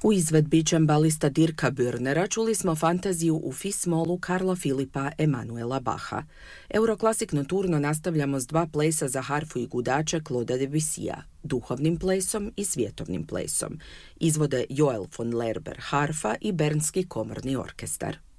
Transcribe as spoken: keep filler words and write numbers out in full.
U izvedbi čembalista Dirka Bürnera čuli smo fantaziju u fis-molu Karla Filipa Emanuela Bacha. Euroklasik noturno nastavljamo s dva plesa za harfu i gudače Clauda Debussija, duhovnim plesom i svjetovnim plesom. Izvode Joel von Lerber harfa i Bernski komorni orkestar.